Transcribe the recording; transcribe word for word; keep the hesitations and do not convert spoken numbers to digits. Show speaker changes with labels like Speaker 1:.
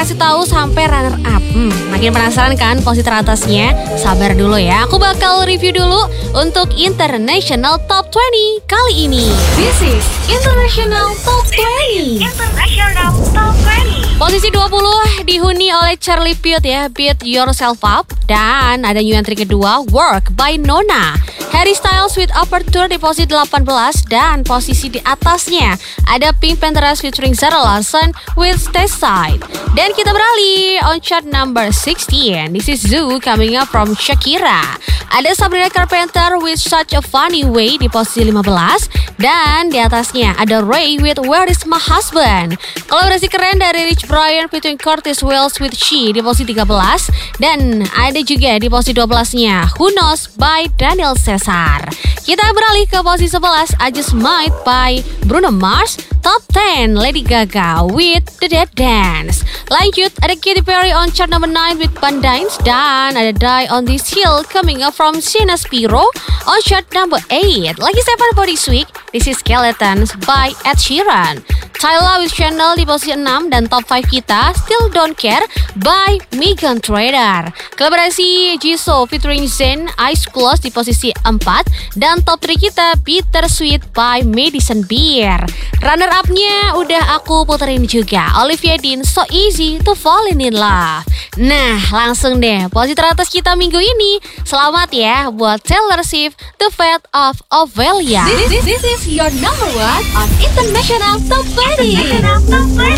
Speaker 1: kasih tahu sampai runner up. Hmm, makin penasaran kan posisi teratasnya? Sabar dulu ya, aku bakal review dulu untuk International Top dua puluh kali ini. This is International Top dua puluh.
Speaker 2: International Top dua puluh.
Speaker 1: Posisi dua puluh dihuni oleh Charlie Puth ya, Beat Yourself Up. Dan ada new entry kedua, Work by Nona. Harry Styles with Aperture di posisi delapan belas. Dan posisi di atasnya ada Pink Panthers featuring Zara Larsson with Stay Side. Dan kita beralih on chart number sixteen. This is Zoo coming up from Shakira. Ada Sabrina Carpenter with Such a Funny Way di posisi lima belas. Dan di atasnya ada Ray with Where Is My Husband. Kolaborasi keren dari Rich Brian featuring Curtis Wells with She di posisi tiga belas. Dan ada juga di posisi dua belas-nya Who Knows by Daniel Caesar. Kita beralih ke posisi sebelas, I Just Might by Bruno Mars. Top ten, Lady Gaga with The Dead Dance. Lanjut, ada Katy Perry on chart number nine with Pandines. Dan ada Die on This Hill coming up from Sienna Spiro on chart number eight. Lagi seven for this week, this is Skeletons by Ed Sheeran. Tyla with Chanel di posisi enam. Dan top five kita, Still Don't Care by Megan Trainor. Kolaborasi Jisoo featuring Zayn, Ice Close di posisi empat. Dan top three kita, Bittersweet by Madison Beer. Runner up-nya udah aku puterin juga, Olivia Dean, So Easy to Fall in Love. Nah, langsung deh, posisi teratas kita minggu ini. Selamat ya buat Taylor Swift, The Fate of Ophelia.
Speaker 2: This, this, this is your number one on International Top dua puluh. International Top dua puluh.